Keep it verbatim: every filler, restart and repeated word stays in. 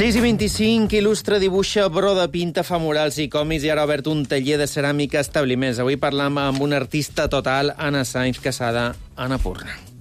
sis i vint-i-cinc, il·lustra, dibuixa, broda, pinta, fa murals i còmics i ara ha obert un taller de ceràmica a establiments. Avui parlam amb una artista total, Anna Sainz Casada, Annapurna.